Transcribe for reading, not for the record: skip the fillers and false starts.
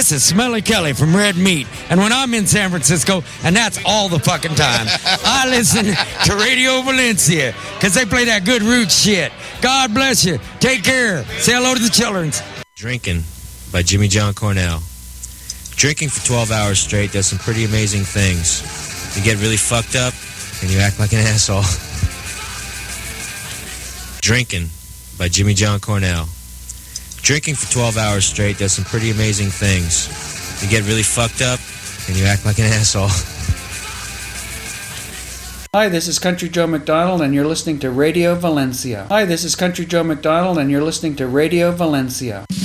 This is Smelly Kelly from Red Meat. And when I'm in San Francisco, and that's all the fucking time, I listen to Radio Valencia because they play that good root shit. God bless you. Take care. Say hello to the children. Drinking by Jimmy John Cornell. Drinking for 12 hours straight does some pretty amazing things. You get really fucked up and you act like an asshole. Drinking by Jimmy John Cornell. Drinking for 12 hours straight does some pretty amazing things. You get really fucked up and you act like an asshole. Hi, this is Country Joe McDonald, and you're listening to Radio Valencia. Hi, this is Country Joe McDonald, and you're listening to Radio Valencia.